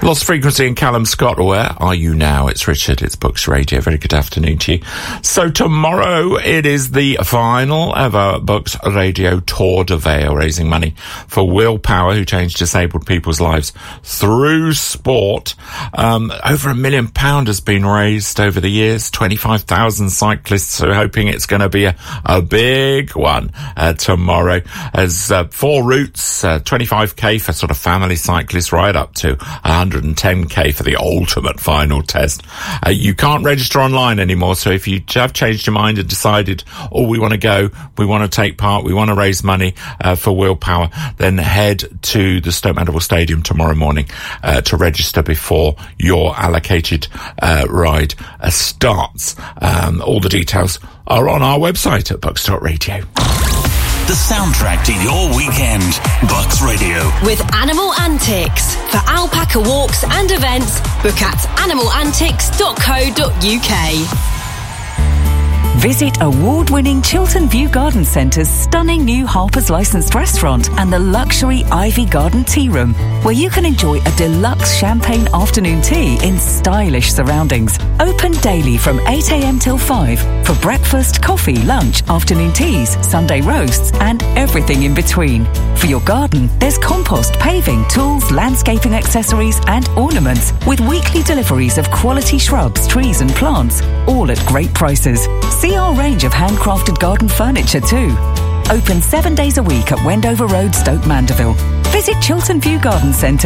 Lost Frequency and Callum Scott. Where are you now? It's Richard. It's Books Radio. Very good afternoon to you. So tomorrow it is the final ever Books Radio Tour de Vale, raising money for Willpower, who changed disabled people's lives through sport. Over £1 million has been raised over the years. 25,000 cyclists are hoping it's going to be a big one tomorrow. There's 4 routes, 25k for sort of family cyclists, right up to 110k for the ultimate final test. You can't register online anymore, so if you have changed your mind and decided, we want to go, we want to take part, we want to raise money for Willpower, then head to the Stoke Mandeville Stadium tomorrow morning to register before your allocated ride starts. All the details are on our website at Bucks.radio. The soundtrack to your weekend. Bucks Radio. With Animal Antics. For alpaca walks and events, book at animalantics.co.uk. Visit award-winning Chiltern View Garden Centre's stunning new Harper's licensed restaurant and the luxury Ivy Garden Tea Room, where you can enjoy a deluxe champagne afternoon tea in stylish surroundings. Open daily from 8 a.m. till 5 for breakfast, coffee, lunch, afternoon teas, Sunday roasts and everything in between. For your garden, there's compost, paving, tools, landscaping accessories and ornaments with weekly deliveries of quality shrubs, trees and plants, all at great prices. See our range of handcrafted garden furniture too. Open 7 days a week at Wendover Road, Stoke Mandeville. Visit Chiltern View Garden Centre